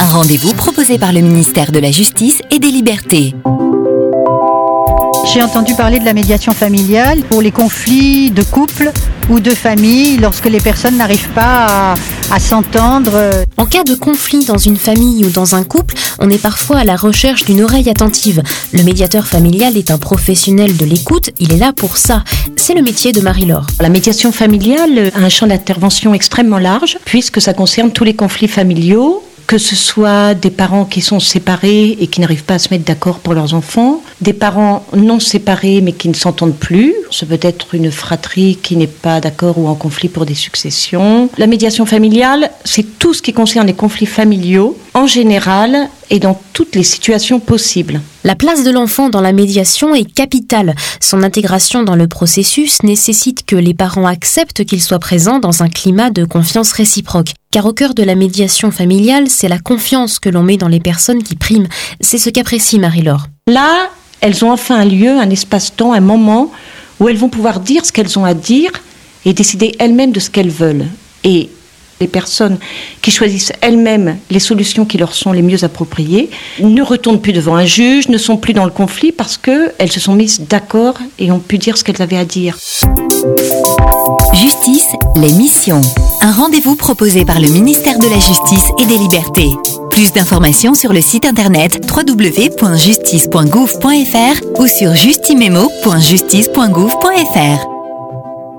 rendez-vous proposé par le ministère de la Justice et des Libertés. J'ai entendu parler de la médiation familiale pour les conflits de couple ou de famille lorsque les personnes n'arrivent pas à s'entendre. En cas de conflit dans une famille ou dans un couple, on est parfois à la recherche d'une oreille attentive. Le médiateur familial est un professionnel de l'écoute, il est là pour ça. C'est le métier de Marie-Laure. La médiation familiale a un champ d'intervention extrêmement large puisque ça concerne tous les conflits familiaux, que ce soit des parents qui sont séparés et qui n'arrivent pas à se mettre d'accord pour leurs enfants, des parents non séparés mais qui ne s'entendent plus, ça peut être une fratrie qui n'est pas d'accord ou en conflit pour des successions. La médiation familiale, c'est tout ce qui concerne les conflits familiaux en général et dans toutes les situations possibles. La place de l'enfant dans la médiation est capitale. Son intégration dans le processus nécessite que les parents acceptent qu'il soit présent dans un climat de confiance réciproque. Car au cœur de la médiation familiale, c'est la confiance que l'on met dans les personnes qui priment. C'est ce qu'apprécie Marie-Laure. Là, elles ont enfin un lieu, un espace-temps, un moment où elles vont pouvoir dire ce qu'elles ont à dire et décider elles-mêmes de ce qu'elles veulent. Et les personnes qui choisissent elles-mêmes les solutions qui leur sont les mieux appropriées ne retournent plus devant un juge, ne sont plus dans le conflit parce qu'elles se sont mises d'accord et ont pu dire ce qu'elles avaient à dire. Justice, l'émission. Un rendez-vous proposé par le ministère de la Justice et des Libertés. Plus d'informations sur le site internet www.justice.gouv.fr ou sur justimemo.justice.gouv.fr.